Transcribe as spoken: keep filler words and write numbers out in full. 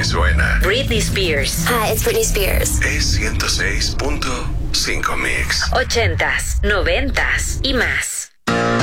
suena. Britney Spears. Hi, it's Britney Spears. Es ciento seis punto cinco Mix. Ochentas, noventas y más.